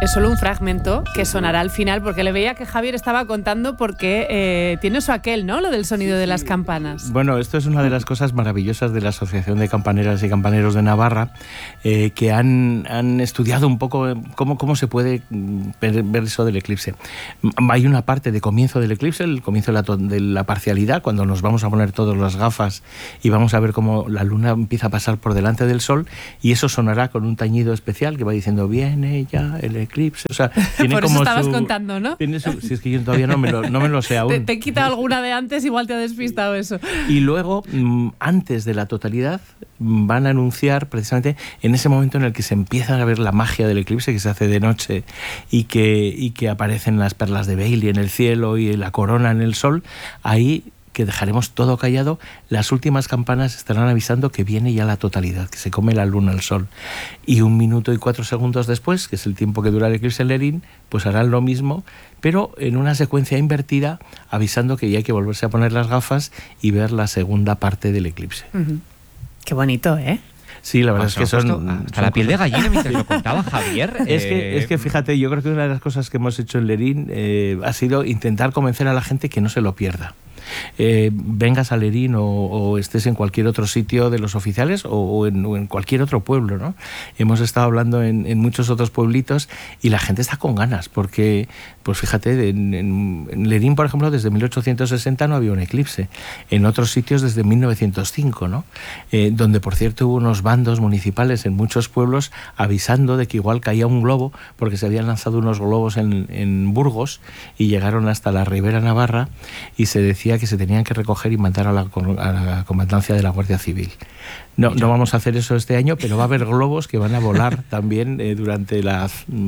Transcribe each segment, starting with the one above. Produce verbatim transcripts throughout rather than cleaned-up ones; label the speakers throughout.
Speaker 1: Es solo un fragmento que sonará al final, porque le veía que Javier estaba contando porque eh, tiene eso aquel, ¿no? Lo del sonido de las campanas.
Speaker 2: Bueno, esto es una de las cosas maravillosas de la Asociación de Campaneras y Campaneros de Navarra, eh, que han, han estudiado un poco cómo, cómo se puede ver, ver eso del eclipse. Hay una parte de comienzo del eclipse, el comienzo de la, de la parcialidad, cuando nos vamos a poner todas las gafas y vamos a ver cómo la luna empieza a pasar por delante del sol, y eso sonará con un tañido especial que va diciendo, viene ya el eclipse. O sea, tiene
Speaker 1: por eso
Speaker 2: como
Speaker 1: estabas
Speaker 2: su,
Speaker 1: contando, ¿no?
Speaker 2: Tiene su, si es que yo todavía no me lo, no me lo sé aún.
Speaker 1: Te, te he quitado alguna de antes, igual te ha despistado eso.
Speaker 2: Y luego, antes de la totalidad, van a anunciar precisamente en ese momento en el que se empieza a ver la magia del eclipse, que se hace de noche y que, y que aparecen las perlas de Bailey en el cielo y la corona en el sol, ahí que dejaremos todo callado, las últimas campanas estarán avisando que viene ya la totalidad, que se come la luna al sol. Y un minuto y cuatro segundos después, que es el tiempo que dura el eclipse en Lerín, pues harán lo mismo, pero en una secuencia invertida, avisando que ya hay que volverse a poner las gafas y ver la segunda parte del eclipse.
Speaker 1: Uh-huh. Qué bonito, ¿eh?
Speaker 2: Sí, la verdad
Speaker 3: pues
Speaker 2: es que son...
Speaker 3: son a la piel de gallina mientras lo contaba Javier.
Speaker 2: Es,
Speaker 3: eh...
Speaker 2: que, es que fíjate, yo creo que una de las cosas que hemos hecho en Lerín eh, ha sido intentar convencer a la gente que no se lo pierda. Eh, vengas a Lerín o, o estés en cualquier otro sitio de los oficiales o, o, en, o en cualquier otro pueblo, ¿no? Hemos estado hablando en, en muchos otros pueblitos y la gente está con ganas porque, pues fíjate, en, en, en Lerín, por ejemplo, desde mil ochocientos sesenta no había un eclipse. En otros sitios desde mil novecientos cinco, ¿no? Eh, donde, por cierto, hubo unos bandos municipales en muchos pueblos avisando de que igual caía un globo porque se habían lanzado unos globos en, en Burgos y llegaron hasta la Ribera Navarra y se decía que se tenían que recoger y mandar a la, a la comandancia de la Guardia Civil. No, no vamos a hacer eso este año, pero va a haber globos que van a volar también eh, durante la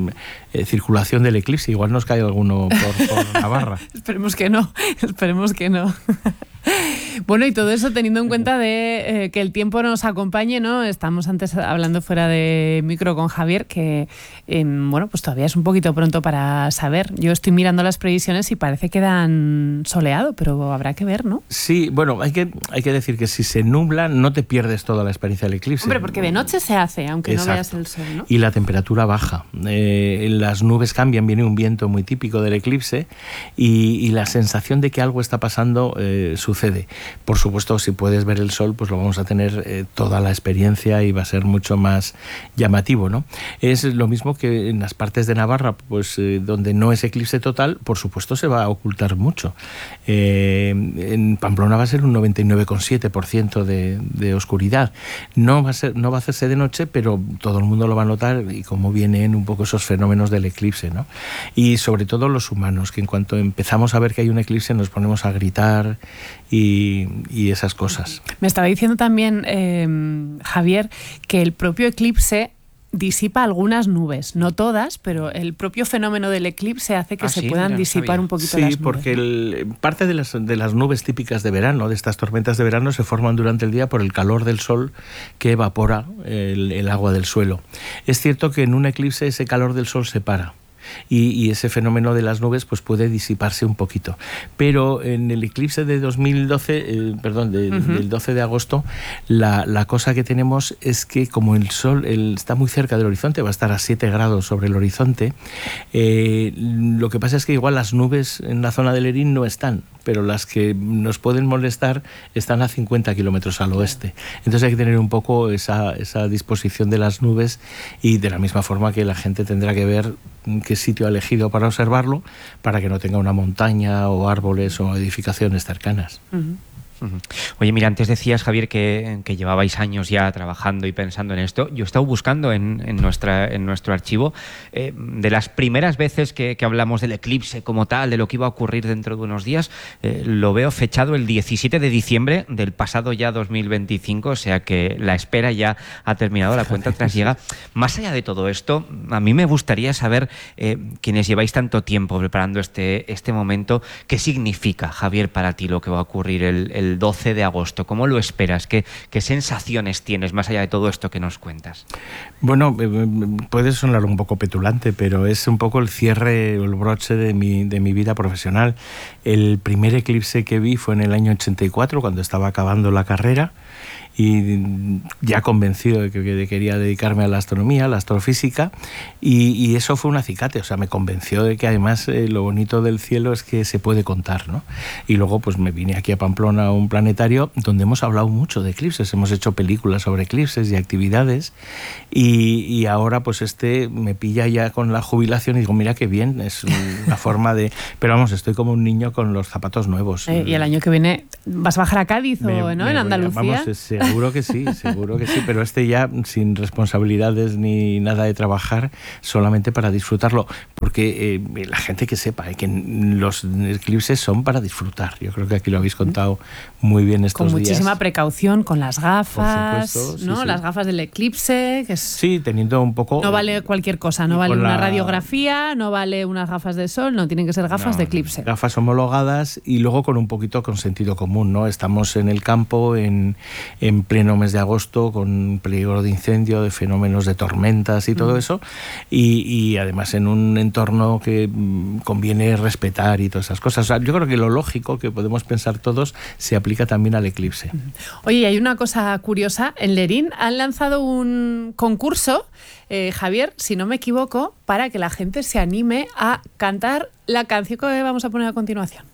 Speaker 2: eh, circulación del eclipse. Igual nos cae alguno por, por Navarra.
Speaker 1: Esperemos que no, esperemos que no. Bueno, y todo eso teniendo en cuenta de eh, que el tiempo nos acompañe, ¿no? Estamos antes hablando fuera de micro con Javier, que eh, bueno, pues todavía es un poquito pronto para saber. Yo estoy mirando las previsiones y parece que dan soleado, pero habrá que ver, ¿no?
Speaker 2: Sí, bueno, hay que, hay que decir que si se nubla no te pierdes toda la experiencia del eclipse.
Speaker 1: Hombre, porque de noche se hace, aunque
Speaker 2: Exacto.
Speaker 1: no veas el sol, ¿no?
Speaker 2: Y la temperatura baja. Eh, las nubes cambian, viene un viento muy típico del eclipse y, y la sensación de que algo está pasando eh, sucede. Por supuesto, si puedes ver el sol, pues lo vamos a tener eh, toda la experiencia y va a ser mucho más llamativo, ¿no? Es lo mismo que en las partes de Navarra, pues eh, donde no es eclipse total, por supuesto se va a ocultar mucho. Eh, en Pamplona va a ser un noventa y nueve coma siete por ciento de, de oscuridad. No va a ser, no va a hacerse de noche, pero todo el mundo lo va a notar y cómo vienen un poco esos fenómenos del eclipse, ¿no? Y sobre todo los humanos, que en cuanto empezamos a ver que hay un eclipse nos ponemos a gritar y, y esas cosas.
Speaker 1: Me estaba diciendo también eh, Javier que el propio eclipse disipa algunas nubes, no todas, pero el propio fenómeno del eclipse hace que
Speaker 3: ah,
Speaker 1: se
Speaker 3: sí,
Speaker 1: puedan
Speaker 3: mira, no
Speaker 1: disipar
Speaker 3: sabía.
Speaker 1: un poquito
Speaker 2: sí,
Speaker 1: las nubes.
Speaker 2: Sí, porque el, parte de las, de las nubes típicas de verano, de estas tormentas de verano, se forman durante el día por el calor del sol que evapora el, el agua del suelo. Es cierto que en un eclipse ese calor del sol se para. Y, y ese fenómeno de las nubes pues puede disiparse un poquito. Pero en el eclipse de dos mil doce, eh, perdón, de, uh-huh. del doce de agosto, la, la cosa que tenemos es que como el sol el, está muy cerca del horizonte, va a estar a siete grados sobre el horizonte, eh, lo que pasa es que igual las nubes en la zona de Lerín no están, pero las que nos pueden molestar están a cincuenta kilómetros al oeste. Entonces hay que tener un poco esa, esa disposición de las nubes y de la misma forma que la gente tendrá que ver qué sitio ha elegido para observarlo para que no tenga una montaña o árboles o edificaciones cercanas.
Speaker 1: Uh-huh.
Speaker 3: Oye, mira, antes decías, Javier, que, que llevabais años ya trabajando y pensando en esto. Yo he estado buscando en, en, nuestra, en nuestro archivo eh, de las primeras veces que, que hablamos del eclipse como tal, de lo que iba a ocurrir dentro de unos días. Eh, lo veo fechado el diecisiete de diciembre del pasado ya dos mil veinticinco, o sea que la espera ya ha terminado, la cuenta atrás llega. Más allá de todo esto, a mí me gustaría saber, eh, quienes lleváis tanto tiempo preparando este, este momento, ¿qué significa, Javier, para ti lo que va a ocurrir el, el doce de agosto? ¿Cómo lo esperas? ¿Qué, qué sensaciones tienes más allá de todo esto que nos cuentas?
Speaker 2: Bueno, eh, puede sonar un poco petulante, pero es un poco el cierre o el broche de mi, de mi vida profesional. El primer eclipse que vi fue en el año ochenta y cuatro, cuando estaba acabando la carrera, y ya convencido de que, de que quería dedicarme a la astronomía, a la astrofísica, y, y eso fue un acicate, o sea, me convenció de que además eh, lo bonito del cielo es que se puede contar, ¿no? Y luego pues me vine aquí a Pamplona, a un planetario donde hemos hablado mucho de eclipses, hemos hecho películas sobre eclipses y actividades, y, y ahora pues este me pilla ya con la jubilación y digo, mira qué bien, es una forma de... Pero vamos, estoy como un niño con los zapatos nuevos.
Speaker 1: Eh, y el año que viene vas a bajar a Cádiz
Speaker 2: me,
Speaker 1: o ¿no?
Speaker 2: me
Speaker 1: en Andalucía.
Speaker 2: A, vamos, seguro que sí, seguro que sí, pero este ya sin responsabilidades ni nada de trabajar, solamente para disfrutarlo, porque eh, la gente que sepa eh, que los eclipses son para disfrutar. Yo creo que aquí lo habéis contado muy bien estos
Speaker 1: días. Con muchísima
Speaker 2: días.
Speaker 1: precaución, con las gafas,
Speaker 2: supuesto, sí,
Speaker 1: ¿no?
Speaker 2: sí.
Speaker 1: Las gafas del eclipse, que es...
Speaker 2: Sí, teniendo un poco...
Speaker 1: No vale cualquier cosa, no vale
Speaker 2: una
Speaker 1: la... radiografía, no vale unas gafas de sol, no, tienen que ser gafas
Speaker 2: no,
Speaker 1: de eclipse.
Speaker 2: Gafas homologadas y luego con un poquito con sentido común, ¿no? Estamos en el campo en, en pleno mes de agosto con peligro de incendio, de fenómenos de tormentas y todo mm. eso, y, y además en un entorno que mm, conviene respetar y todas esas cosas. O sea, yo creo que lo lógico que podemos pensar todos se aplica también al eclipse.
Speaker 1: Oye, hay una cosa curiosa, en Lerín han lanzado un concurso, eh, Javier, si no me equivoco, para que la gente se anime a cantar la canción que vamos a poner a continuación.